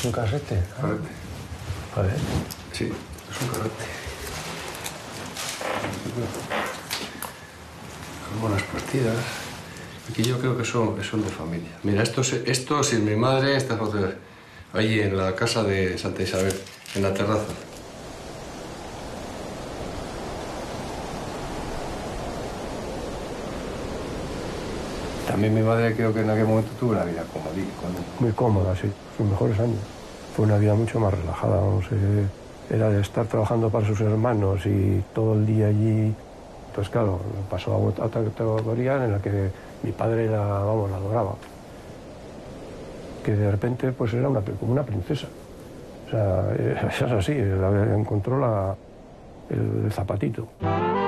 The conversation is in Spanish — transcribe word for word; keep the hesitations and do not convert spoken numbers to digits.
un carrete. Carrete. A ver. Sí, es un carrete. Algunas partidas. Aquí yo creo que son, son de familia. Mira, esto, esto sin mi madre, esta foto allí en la casa de Santa Isabel, en la terraza. También mi madre creo que en aquel momento tuvo una vida cómoda, muy cómoda, sí, sus mejores años. Fue una vida mucho más relajada, vamos, eh, era de estar trabajando para sus hermanos y todo el día allí. Pues claro, pasó a otra categoría en la que mi padre la, vamos, la adoraba. Que de repente pues era una, como una princesa. O sea, es así, la, encontró la, el, el zapatito.